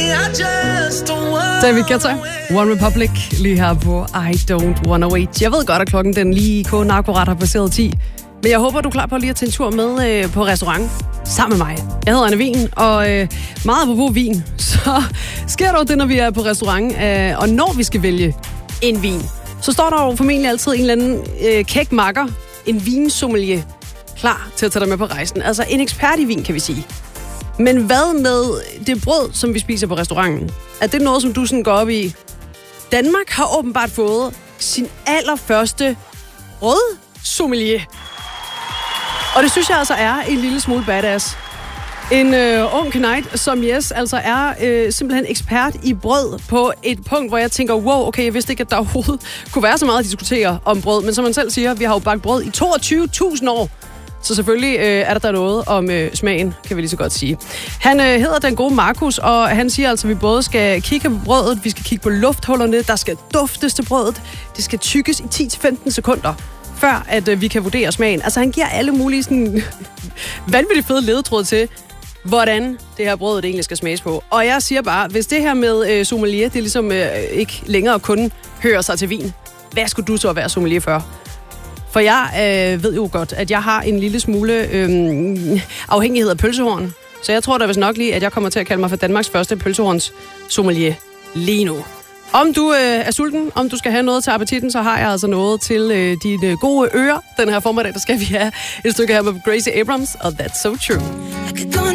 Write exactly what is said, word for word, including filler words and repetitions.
David Guetta, One Republic, lige her på I Don't Wanna Wait. Jeg ved godt, at klokken den lige kun akkurat har passeret ti. Men jeg håber, du er klar på lige at tage en tur med øh, på restaurant sammen med mig. Jeg hedder Anne Wien, og øh, meget apropos vin, så sker der jo det, når vi er på restaurant. Øh, og når vi skal vælge en vin, så står der jo formentlig altid en eller anden øh, kæk makker, en vinsommelier, klar til at tage dig med på rejsen. Altså en ekspert i vin, kan vi sige. Men hvad med det brød, som vi spiser på restauranten? Er det noget, som du sådan går op i? Danmark har åbenbart fået sin allerførste brødsommelier. Og det synes jeg altså er en lille smule badass. En øh, ung knight, som yes, altså er øh, simpelthen ekspert i brød på et punkt, hvor jeg tænker, wow, okay, jeg vidste ikke, at der overhovedet kunne være så meget at diskutere om brød. Men som man selv siger, vi har jo bagt brød i toogtyve tusind år. Så selvfølgelig øh, er der der noget om øh, smagen, kan vi lige så godt sige. Han øh, hedder den gode Markus, og han siger altså, at vi både skal kigge på brødet, vi skal kigge på lufthullerne, der skal duftes til brødet, det skal tykkes i ti til femten sekunder, før at øh, vi kan vurdere smagen. Altså han giver alle mulige sådan vanvittigt fede ledetråd til, hvordan det her brød det egentlig skal smages på. Og jeg siger bare, hvis det her med øh, sommelier, det ligesom øh, ikke længere kun hører sig til vin, hvad skulle du så være sommelier for? For jeg øh, ved jo godt, at jeg har en lille smule øh, afhængighed af pølsehorn. Så jeg tror da vist nok lige, at jeg kommer til at kalde mig for Danmarks første pølsehorns sommelier lige nu. Om du øh, er sulten, om du skal have noget til appetitten, så har jeg altså noget til øh, dine gode ører. Den her formiddag, der skal vi have et stykke her med Gracie Abrams, og That's So True.